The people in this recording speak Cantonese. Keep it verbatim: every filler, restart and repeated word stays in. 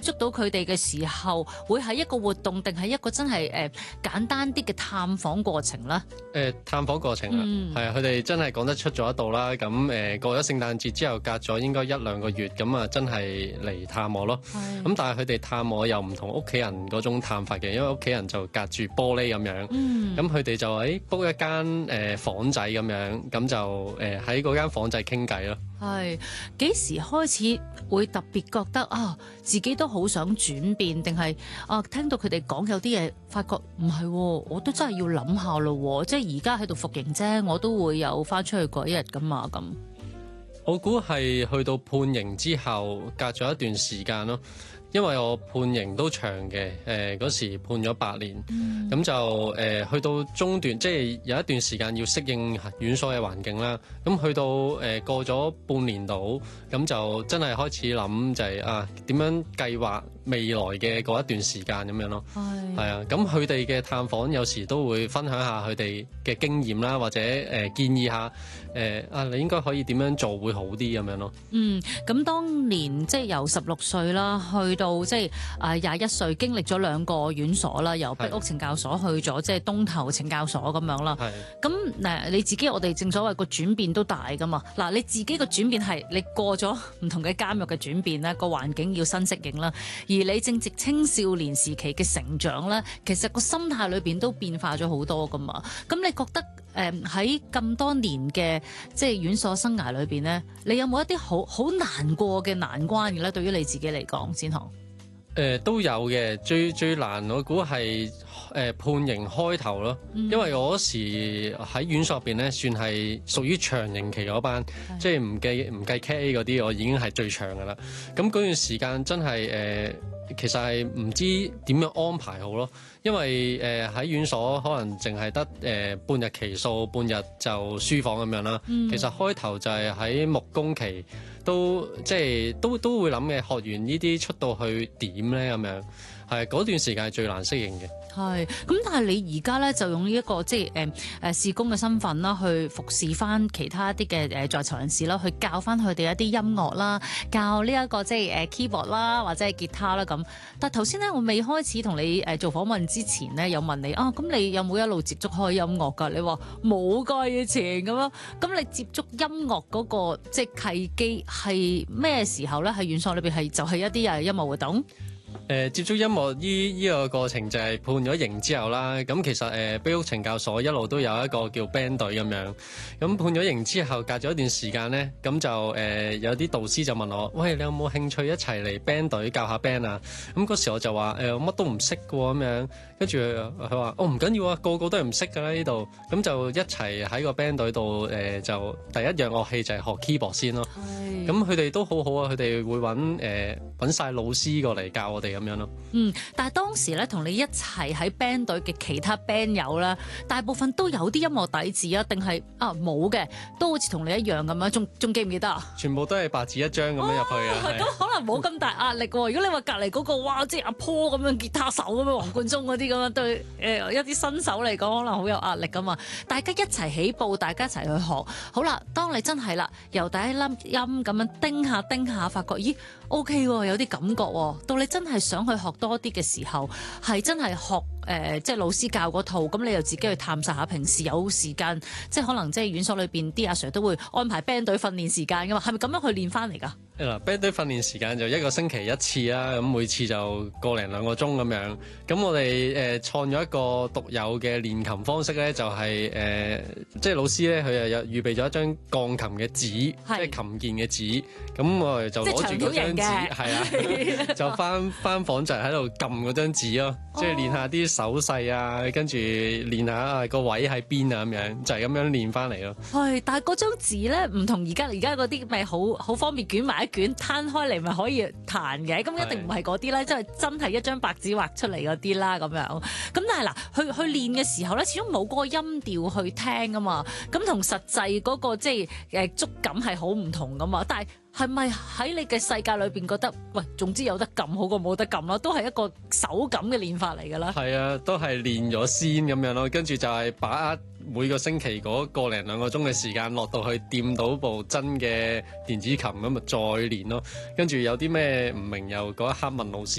觸到佢哋嘅時候，會係一個活動定係一個真係誒、呃、簡單啲嘅探訪過程啦？ 誒、呃、探訪過程啊，係啊、嗯，佢哋真係講得出咗一度啦。咁誒、呃、過咗聖誕節之後，隔咗應該一兩個月，咁啊真係嚟探我咯。咁是但係佢哋探我又唔同屋企人嗰種探法嘅，因為屋企人就隔住玻璃咁樣。咁佢哋就喺 book 一間誒、呃、房仔咁樣，咁就誒喺嗰間房仔傾偈咯。 係幾時開始會特別覺得啊，自己都好想轉變，定係啊聽到佢哋講有啲嘢，發覺唔係，我都真係要諗下咯，即係而家喺度服刑啫，我都會有翻出去嗰一日噶嘛咁。 我估係去到判刑之後，隔咗一段時間咯。因為我判刑都長嘅，誒、呃、嗰時判咗八年，咁、嗯、就誒、呃、去到中段，即係有一段時間要適應院所嘅環境啦。咁去到誒、呃、過咗半年度，咁就真係開始諗就係、是、啊點樣計劃未來嘅嗰一段時間咁樣咯。係係啊，咁佢哋嘅探訪有時都會分享下佢哋嘅經驗啦，或者誒、呃、建議下誒、呃、啊你應該可以點樣做會好啲咁樣咯。 嗯，咁當年即係由十六歲啦去到即係啊廿一歲，經歷咗兩個院所啦，由壁屋懲教所去咗即係東頭懲教所咁樣啦。係咁嗱，你自己我哋正所謂個轉變都大噶嘛。嗱，你自己個轉變係你過咗唔同嘅監獄嘅轉變咧，個環境要新適應啦。而你正值青少年時期嘅成長咧，其實個心態裏邊都變化咗好多噶嘛。咁你覺得誒喺咁多年嘅即係院所生涯裏邊咧，你有冇一啲好好難過嘅難關嘅咧？對於你自己嚟講，先行。 誒、呃、都有嘅，最最難我估係誒判刑開頭咯，嗯、因為我嗰時喺院所入邊咧，算係屬於長刑期嗰班，是即係唔計唔計 Cat A 嗰啲，我已經係最長噶啦。咁嗰段時間真係誒、呃，其實係唔知點樣安排好咯，因為誒喺、呃、院所可能淨係得誒半日期數，半日就書房咁樣啦。嗯、其實開頭就係喺木工期。都即係都都會諗嘅，學完呢啲出到去點咧咁樣，係嗰段時間係最難適應嘅。係咁，但係你而家咧就用呢、這、一個即係誒誒事工嘅身份啦，去服侍翻其他一啲嘅誒在囚人士啦，去教翻佢哋一啲音樂啦，教呢一個即係誒 keyboard 啦，或者係吉他啦咁。但係頭先咧，我未開始同你誒做訪問之前咧，有問你啊，咁你有冇一路接觸開音樂㗎？你話冇㗎，以前咁樣。咁你接觸音樂嗰、那個即係契機係咩時候咧？喺院所裏邊係就係、是、一啲誒音樂活動。 誒、呃、接觸音樂依依個過程就係判咗刑之後啦，咁其實誒壁屋懲教所一路都有一個叫 band 隊咁樣，咁判咗刑之後隔咗一段時間咧，咁就誒、呃、有啲導師就問我，喂，你有冇興趣一齊嚟 band 隊教下 band 啊？咁嗰時我就話誒乜都唔識嘅喎咁樣，跟住佢話哦唔緊要啊，個個都係唔識㗎啦呢度，咁就一齊喺個 band 隊度誒就第一樣樂器就係學 keyboard 先咯。咁佢哋都好好啊，佢哋會揾誒揾曬老師過嚟教我哋咁樣咯。 嗯，但係當時咧同你一齊喺 band 隊嘅其他 band 友啦，大部分都有啲音樂底子啊，定係啊冇嘅，都好似同你一樣咁樣，仲仲記唔記得啊？ 全部都係白紙一張咁樣入去啊！ 咁可能冇咁大壓力喎。如果你話隔離嗰個哇，即係阿坡咁樣吉他手咁樣，黃貫中嗰啲咁樣，對誒一啲新手嚟講可能好有壓力噶嘛。大家一齊起步，大家一齊去學。好啦，當你真係啦，由第一粒音咁樣叮下叮下，發覺咦 OK 喎，有啲感覺喎。到你真係想去學多啲嘅時候，係真係學誒、呃，即係老師教嗰套，咁你又自己去探索下。平時有時間，即係可能即係院所裏邊啲阿 Sir 都會安排 band 隊訓練時間噶嘛，係咪咁樣去練翻嚟㗎？ 嗱，band 隊訓練時間就一個星期一次啦，咁每次就個零兩個鐘咁樣。咁我哋誒、呃、創咗一個獨有嘅練琴方式咧，就係、是、誒、呃，即係老師咧佢又有預備咗一張鋼琴嘅紙，是即係琴鍵嘅紙。咁我哋就攞住嗰張紙，係啊，就翻翻房就喺度撳嗰張紙咯，即係練下啲手勢啊，跟住練下啊個位喺邊啊咁樣，就係、是、咁樣練翻嚟咯。 係，但係嗰張紙咧唔同而家而家嗰啲咪好好方便捲埋一卷攤開嚟咪可以彈嘅，咁一定唔係嗰啲啦，即係真係一張白紙畫出嚟嗰啲啦咁樣。咁但係嗱，去去練嘅時候咧，始終冇嗰個音調去聽啊嘛，咁同實際嗰個即係誒觸感係好唔同噶嘛，但係。係咪喺你嘅世界裏邊覺得，喂，總之有得撳好過冇得撳啦，都係一個手感嘅練法嚟㗎啦。係啊，都係練咗先咁樣咯，跟住就係把握每個星期嗰個零兩個鐘嘅時間落到去掂到部真嘅電子琴咁啊，再練咯。跟住有啲咩唔明又嗰一刻問老師。